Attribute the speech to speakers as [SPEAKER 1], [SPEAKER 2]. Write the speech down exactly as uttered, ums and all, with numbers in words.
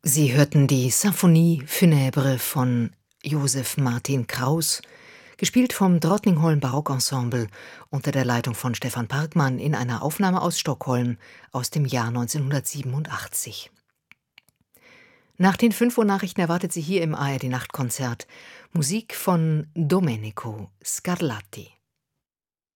[SPEAKER 1] Sie hörten die Symphonie funèbre von Joseph Martin Kraus, gespielt vom Drottningholm Barockensemble unter der Leitung von Stefan Parkmann in einer Aufnahme aus Stockholm aus dem Jahr neunzehnhundertsiebenundachtzig. Nach den fünf Uhr Nachrichten erwartet Sie hier im A R D Nachtkonzert Musik von Domenico Scarlatti.